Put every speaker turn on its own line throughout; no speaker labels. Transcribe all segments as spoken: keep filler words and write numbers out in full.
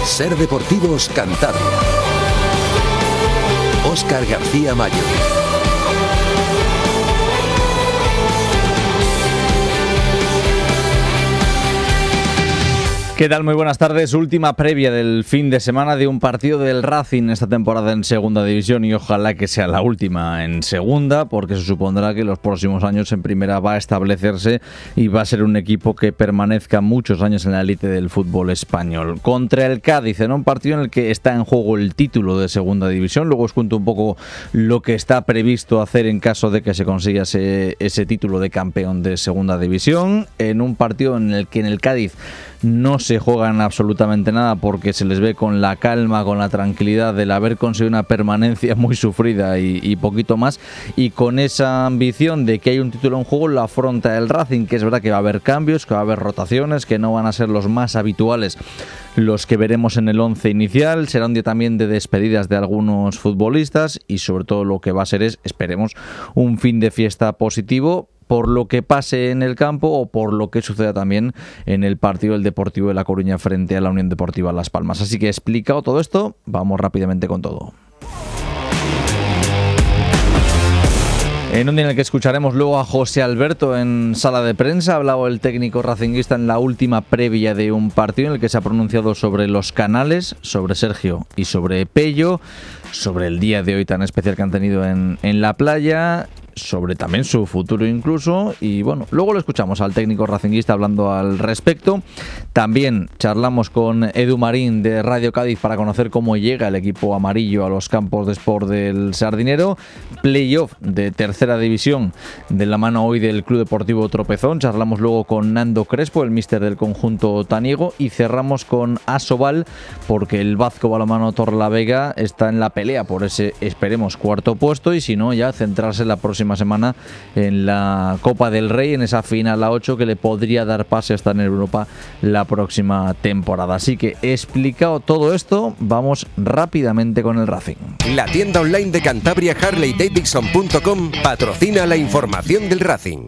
Ser Deportivos Cantabria. Óscar García Mayo.
¿Qué tal? Muy buenas tardes. Última previa del fin de semana de un partido del Racing esta temporada en Segunda División y ojalá que sea la última en Segunda, porque se supondrá que los próximos años en Primera va a establecerse y va a ser un equipo que permanezca muchos años en la élite del fútbol español. Contra el Cádiz, en un partido en el que está en juego el título de Segunda División. Luego os cuento un poco lo que está previsto hacer en caso de que se consiga ese, ese título de campeón de Segunda División. En un partido en el que en el Cádiz no se juegan absolutamente nada porque se les ve con la calma, con la tranquilidad del haber conseguido una permanencia muy sufrida y, y poquito más, y con esa ambición de que hay un título en juego lo afronta el Racing, que es verdad que va a haber cambios, que va a haber rotaciones, que no van a ser los más habituales los que veremos en el once inicial. Será un día también de despedidas de algunos futbolistas y sobre todo lo que va a ser es, esperemos, un fin de fiesta positivo por lo que pase en el campo o por lo que suceda también en el partido del Deportivo de La Coruña frente a la Unión Deportiva Las Palmas. Así que explicado todo esto, vamos rápidamente con todo. En un día en el que escucharemos luego a José Alberto en sala de prensa, ha hablado el técnico racinguista en la última previa de un partido en el que se ha pronunciado sobre los canales, sobre Sergio y sobre Pello, sobre el día de hoy tan especial que han tenido en, en la playa, sobre también su futuro incluso, y bueno, luego lo escuchamos al técnico racinguista hablando al respecto. También charlamos con Edu Marín de Radio Cádiz para conocer cómo llega el equipo amarillo a los campos de Sport del Sardinero. Playoff de tercera división de la mano hoy del Club Deportivo Tropezón. Charlamos luego con Nando Crespo, el míster del conjunto taniego, y cerramos con Asobal porque el Vasco Balonmano Torlavega está en la pelea por ese, esperemos, cuarto puesto, y si no, ya centrarse en la próxima semana en la Copa del Rey, en esa final a ocho que le podría dar pase a estar en Europa la próxima temporada. Así que explicado todo esto, vamos rápidamente con el Racing.
La tienda online de Cantabria Harley Davidson punto com patrocina la información del Racing.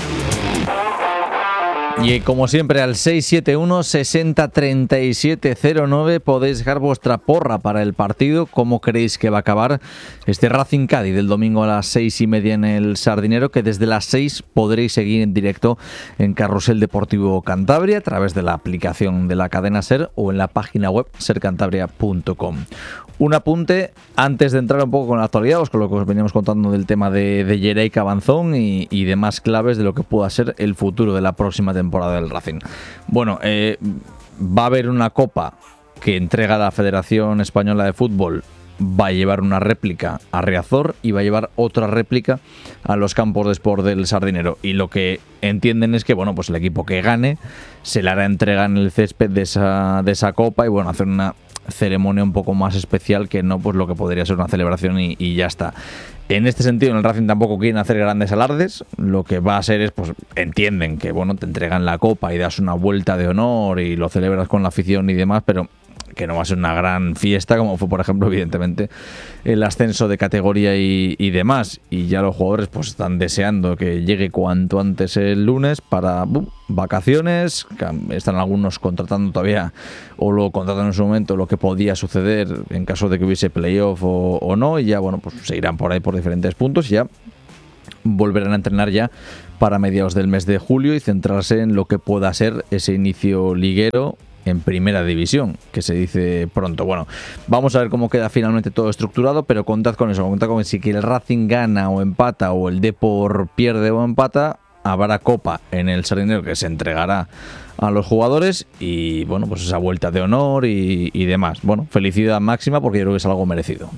Y como siempre al seis siete uno, sesenta, treinta y siete cero nueve podéis dejar vuestra porra para el partido. ¿Cómo creéis que va a acabar este Racing Cádiz del domingo a las seis y media en el Sardinero? Que desde las seis podréis seguir en directo en Carrusel Deportivo Cantabria a través de la aplicación de la cadena SER o en la página web ser cantabria punto com. Un apunte antes de entrar un poco con la actualidad, pues con lo que os veníamos contando del tema de, de Yeray Cabanzón y, y demás claves de lo que pueda ser el futuro de la próxima temporada del Racing. Bueno, eh, va a haber una copa que entrega la Federación Española de Fútbol, va a llevar una réplica a Riazor y va a llevar otra réplica a los campos de Sport del Sardinero, y lo que entienden es que bueno, pues el equipo que gane se le hará entrega en el césped de esa, de esa copa y bueno, hacer una ceremonia un poco más especial que no pues lo que podría ser una celebración y, y ya está. En este sentido, en el Racing tampoco quieren hacer grandes alardes. Lo que va a ser es, pues entienden que bueno, te entregan la copa y das una vuelta de honor y lo celebras con la afición y demás, pero que no va a ser una gran fiesta como fue, por ejemplo, evidentemente el ascenso de categoría y, y demás. Y ya los jugadores pues están deseando que llegue cuanto antes el lunes para ¡bum!, vacaciones. Están algunos contratando todavía, o lo contratan en su momento, lo que podía suceder en caso de que hubiese playoff o, o no, y ya bueno, pues se irán por ahí por diferentes puntos y ya volverán a entrenar ya para mediados del mes de julio y centrarse en lo que pueda ser ese inicio liguero en primera división, que se dice pronto. Bueno, vamos a ver cómo queda finalmente todo estructurado, pero contad con eso, contad con que si el Racing gana o empata o el Depor pierde o empata, habrá copa en el Sardinero que se entregará a los jugadores y bueno, pues esa vuelta de honor y, y demás. Bueno, felicidad máxima porque yo creo que es algo merecido.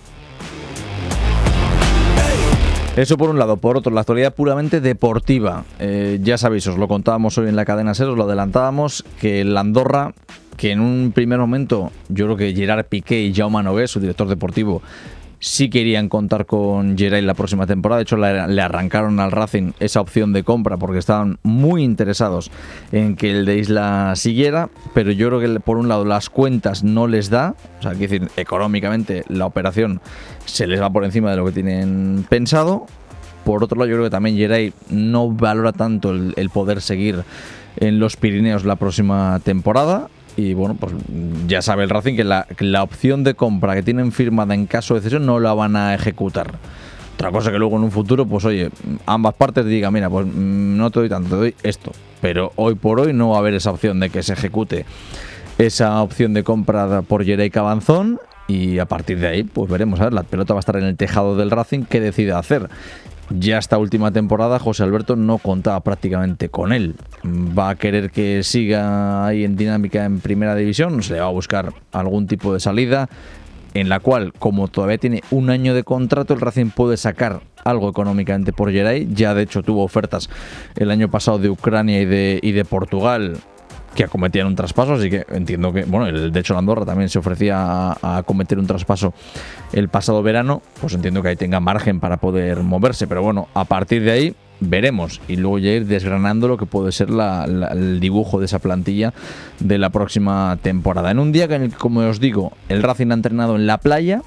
Eso por un lado. Por otro, la actualidad puramente deportiva. Eh, ya sabéis, os lo contábamos hoy en la cadena SER, os lo adelantábamos, que el Andorra, que en un primer momento yo creo que Gerard Piqué y Jaume Nogués, su director deportivo, sí querían contar con Geray la próxima temporada. De hecho, le, le arrancaron al Racing esa opción de compra porque estaban muy interesados en que el de Isla siguiera, pero yo creo que por un lado las cuentas no les da, o sea, quiero decir, económicamente la operación se les va por encima de lo que tienen pensado. Por otro lado, yo creo que también Geray no valora tanto el, el poder seguir en los Pirineos la próxima temporada. y bueno, pues ya sabe el Racing que la, que la opción de compra que tienen firmada en caso de cesión no la van a ejecutar. Otra cosa que luego en un futuro, pues oye, ambas partes digan, mira, pues no te doy tanto, te doy esto. Pero hoy por hoy no va a haber esa opción de que se ejecute esa opción de compra por Yerey Cabanzón. Y a partir de ahí, pues veremos, a ver, la pelota va a estar en el tejado del Racing, ¿qué decide hacer? Ya esta última temporada José Alberto no contaba prácticamente con él. Va a querer que siga ahí en dinámica en primera división, se le va a buscar algún tipo de salida en la cual, como todavía tiene un año de contrato, el Racing puede sacar algo económicamente por Yerey. Ya de hecho tuvo ofertas el año pasado de Ucrania y de, y de Portugal que acometían un traspaso, así que entiendo que, bueno, el, de hecho la Andorra también se ofrecía a, a acometer un traspaso el pasado verano, pues entiendo que ahí tenga margen para poder moverse, pero bueno, a partir de ahí veremos y luego ya ir desgranando lo que puede ser la, la, el dibujo de esa plantilla de la próxima temporada. En un día que, en el que, como os digo, el Racing ha entrenado en la playa,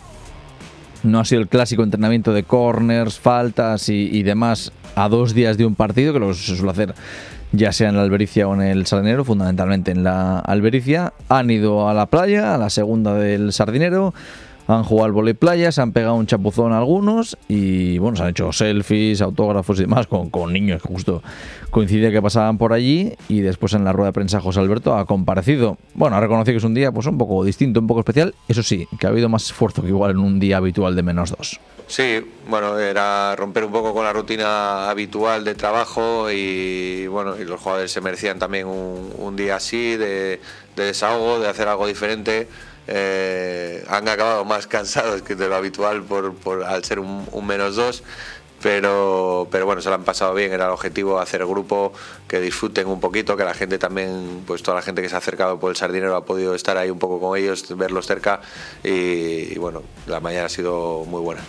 no ha sido el clásico entrenamiento de corners, faltas y, y demás a dos días de un partido, que lo se suele hacer ya sea en la Albericia o en el Sardinero, fundamentalmente en la Albericia. Han ido a la playa, a la segunda del Sardinero, han jugado al vóley playa, se han pegado un chapuzón a algunos y bueno, se han hecho selfies, autógrafos y demás con, con niños que justo coincidía que pasaban por allí, y después en la rueda de prensa José Alberto ha comparecido. Bueno, ha reconocido que es un día pues un poco distinto, un poco especial, eso sí, que ha habido más esfuerzo que igual en un día habitual de menos dos.
Sí, bueno, era romper un poco con la rutina habitual de trabajo y bueno, y los jugadores se merecían también un, un día así de, de desahogo, de hacer algo diferente. Eh, han acabado más cansados que de lo habitual por, por al ser un, un menos dos, pero pero bueno, se lo han pasado bien. Era el objetivo, hacer grupo, que disfruten un poquito, que la gente también, pues toda la gente que se ha acercado por el Sardinero ha podido estar ahí un poco con ellos, verlos cerca y, y bueno, la mañana ha sido muy buena.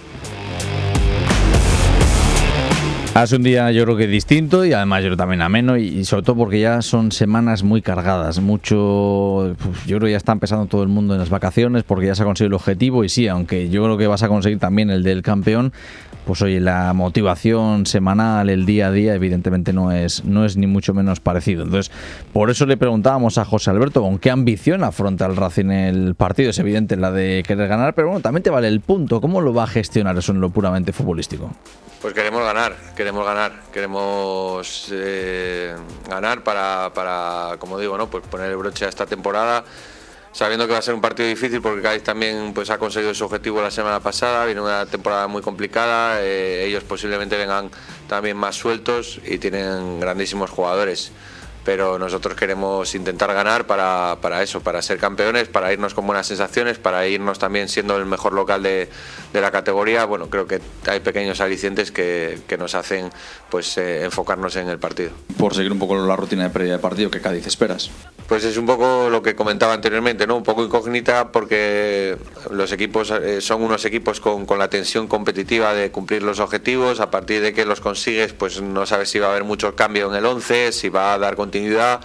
Hace un día yo creo que distinto y además yo creo también ameno, y, y sobre todo porque ya son semanas muy cargadas, mucho, pues, yo creo que ya está empezando todo el mundo en las vacaciones porque ya se ha conseguido el objetivo, y sí, aunque yo creo que vas a conseguir también el del campeón, pues oye, la motivación semanal, el día a día, evidentemente no es, no es ni mucho menos parecido. Entonces, por eso le preguntábamos a José Alberto con qué ambición afronta el Racing el partido. Es evidente la de querer ganar, pero bueno, también te vale el punto. ¿Cómo lo va a gestionar eso en lo puramente futbolístico?
Pues queremos ganar, queremos ganar, queremos eh, ganar para, para, como digo, ¿no? Pues poner el broche a esta temporada, sabiendo que va a ser un partido difícil porque Cádiz también pues ha conseguido su objetivo la semana pasada, viene una temporada muy complicada, eh, ellos posiblemente vengan también más sueltos y tienen grandísimos jugadores. Pero nosotros queremos intentar ganar para, para eso, para ser campeones, para irnos con buenas sensaciones, para irnos también siendo el mejor local de, de la categoría. Bueno, creo que hay pequeños alicientes que, que nos hacen pues eh, enfocarnos en el partido.
Por seguir un poco la rutina de previa de partido, ¿qué Cádiz esperas?
Pues es un poco lo que comentaba anteriormente, ¿no? Un poco incógnita porque los equipos eh, son unos equipos con, con la tensión competitiva de cumplir los objetivos. A partir de que los consigues, pues no sabes si va a haber mucho cambio en el once, si va a dar continuidad.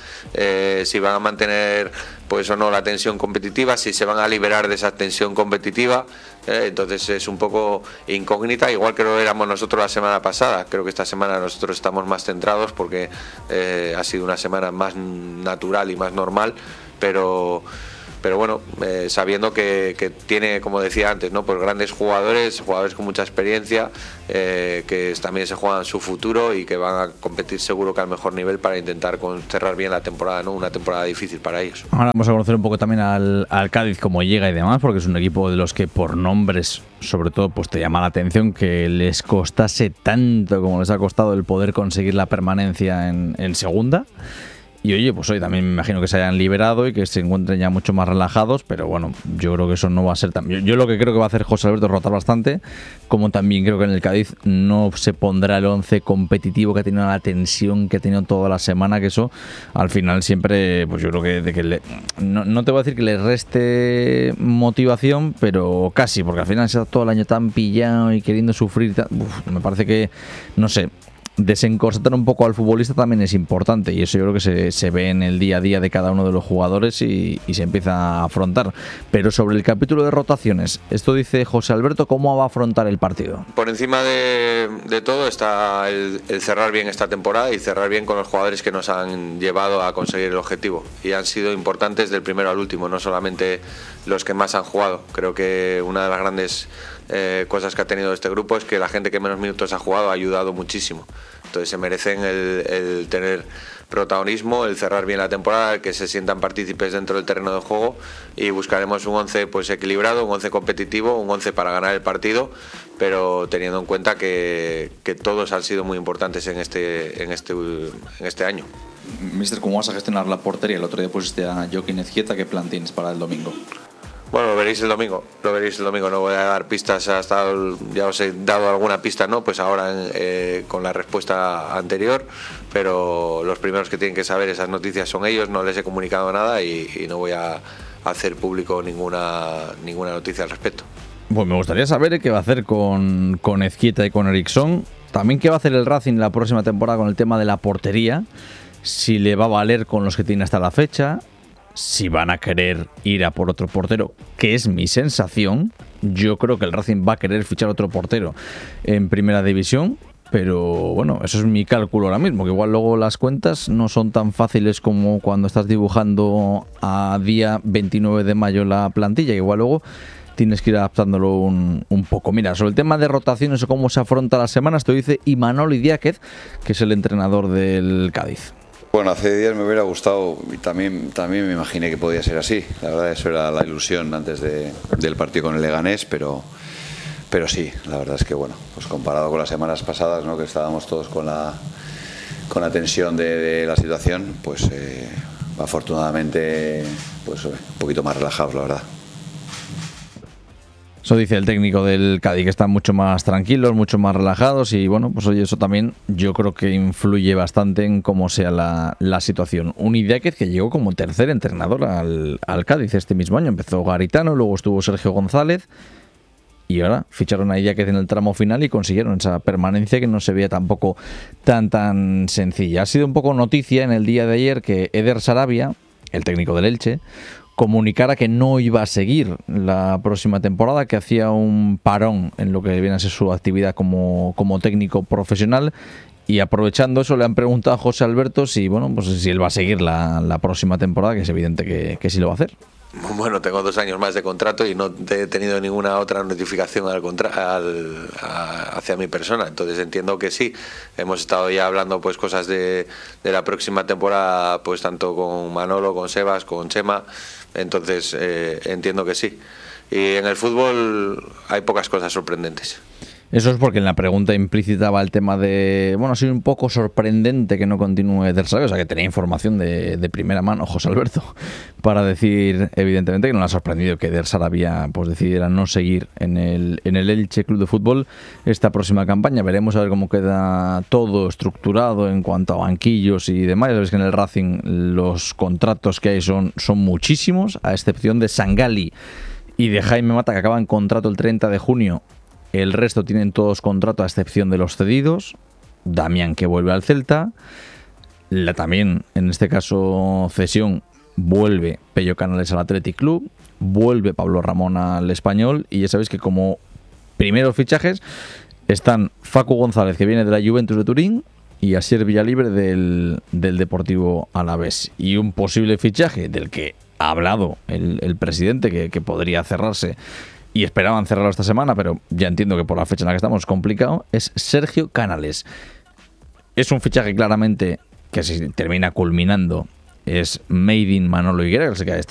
Eh, si van a mantener pues o no la tensión competitiva, si se van a liberar de esa tensión competitiva, eh, entonces es un poco incógnita, igual que lo éramos nosotros la semana pasada. Creo que esta semana nosotros estamos más centrados porque eh, ha sido una semana más natural y más normal, pero pero bueno, eh, sabiendo que, que tiene, como decía antes, ¿no? Pues grandes jugadores, jugadores con mucha experiencia, eh, que también se juegan su futuro y que van a competir seguro que al mejor nivel para intentar cerrar bien la temporada, ¿no? Una temporada difícil para ellos.
Ahora vamos a conocer un poco también al, al Cádiz, cómo llega y demás, porque es un equipo de los que por nombres, sobre todo, pues te llama la atención que les costase tanto como les ha costado el poder conseguir la permanencia en, en segunda. Y oye, pues hoy también me imagino que se hayan liberado y que se encuentren ya mucho más relajados, pero bueno, yo creo que eso no va a ser tan... Yo, yo lo que creo que va a hacer José Alberto es rotar bastante, como también creo que en el Cádiz no se pondrá el once competitivo que ha tenido, la tensión que ha tenido toda la semana, que eso al final siempre, pues yo creo que, de que le, no, no te voy a decir que le reste motivación, pero casi, porque al final se está todo el año tan pillado y queriendo sufrir, uf, me parece que, no sé... desencorsetar un poco al futbolista también es importante, y eso yo creo que se, se ve en el día a día de cada uno de los jugadores y, y se empieza a afrontar. Pero sobre el capítulo de rotaciones, esto dice José Alberto, ¿cómo va a afrontar el partido?
Por encima de, de todo está el, el cerrar bien esta temporada y cerrar bien con los jugadores que nos han llevado a conseguir el objetivo, y han sido importantes del primero al último, no solamente los que más han jugado. Creo que una de las grandes eh, cosas que ha tenido este grupo es que la gente que menos minutos ha jugado ha ayudado muchísimo. Entonces se merecen el, el tener protagonismo, el cerrar bien la temporada, que se sientan partícipes dentro del terreno de juego, y buscaremos un once pues equilibrado, un once competitivo, un once para ganar el partido, pero teniendo en cuenta que, que todos han sido muy importantes en este, en este, en este año.
Mister, ¿cómo vas a gestionar la portería? El otro día pusiste a Joaquín Ezquieta, ¿qué plan tienes para el domingo?
Bueno, lo veréis el domingo, lo veréis el domingo, no voy a dar pistas hasta, el, ya os he dado alguna pista, ¿no? Pues ahora eh, con la respuesta anterior, pero los primeros que tienen que saber esas noticias son ellos, no les he comunicado nada y, y no voy a hacer público ninguna, ninguna noticia al respecto.
Pues me gustaría saber qué va a hacer con, con Ezquieta y con Eriksson, también qué va a hacer el Racing la próxima temporada con el tema de la portería, si le va a valer con los que tiene hasta la fecha, si van a querer ir a por otro portero, que es mi sensación. Yo creo que el Racing va a querer fichar otro portero en primera división, pero bueno, eso es mi cálculo ahora mismo, que igual luego las cuentas no son tan fáciles como cuando estás dibujando a día veintinueve de mayo la plantilla, que igual luego tienes que ir adaptándolo un, un poco. Mira, sobre el tema de rotaciones o cómo se afronta la semana, esto dice Imanol Idiáquez, que es el entrenador del Cádiz.
Bueno, hace días me hubiera gustado y también, también me imaginé que podía ser así. La verdad, eso era la ilusión antes de, del partido con el Leganés, pero, pero sí, la verdad es que bueno, pues comparado con las semanas pasadas, ¿no? Que estábamos todos con la, con la tensión de, de la situación, pues eh, afortunadamente pues, un poquito más relajados, la verdad.
Eso dice el técnico del Cádiz, que están mucho más tranquilos, mucho más relajados, y bueno, pues oye, eso también yo creo que influye bastante en cómo sea la, la situación. Un Idiáquez que llegó como tercer entrenador al, al Cádiz este mismo año. Empezó Garitano, luego estuvo Sergio González y ahora ficharon a Idiáquez en el tramo final y consiguieron esa permanencia que no se veía tampoco tan tan sencilla. Ha sido un poco noticia en el día de ayer que Eder Sarabia, el técnico del Elche, comunicara que no iba a seguir la próxima temporada, que hacía un parón en lo que viene a ser su actividad como, como técnico profesional, y aprovechando eso le han preguntado a José Alberto si bueno pues si él va a seguir la, la próxima temporada, que es evidente que, que sí lo va a hacer.
Bueno, tengo dos años más de contrato y no he tenido ninguna otra notificación al contra al, a, hacia mi persona, entonces entiendo que sí. Hemos estado ya hablando pues cosas de, de la próxima temporada, pues tanto con Manolo, con Sebas, con Chema, entonces eh, entiendo que sí. Y en el fútbol hay pocas cosas sorprendentes.
Eso es porque en la pregunta implícita va el tema de, bueno, ha sido un poco sorprendente que no continúe Eder Sarabia, o sea que tenía información de, de primera mano José Alberto para decir evidentemente que no le ha sorprendido que Eder Sarabia pues decidiera no seguir en el, en el Elche Club de Fútbol esta próxima campaña. Veremos a ver cómo queda todo estructurado en cuanto a banquillos y demás. Ya sabéis que en el Racing los contratos que hay son, son muchísimos, a excepción de Sangali y de Jaime Mata, que acaban contrato el treinta de junio. El resto tienen todos contrato a excepción de los cedidos. Damián, que vuelve al Celta. La, también, en este caso, cesión, vuelve Pello Canales al Athletic Club. Vuelve Pablo Ramón al Español. Y ya sabéis que como primeros fichajes están Facu González, que viene de la Juventus de Turín, y Asier Villalibre del, del Deportivo Alavés. Y un posible fichaje del que ha hablado el, el presidente, que, que podría cerrarse, y esperaban cerrarlo esta semana, pero ya entiendo que por la fecha en la que estamos es complicado, es Sergio Canales. Es un fichaje claramente que si termina culminando es Made in Manolo Higuera, que se queda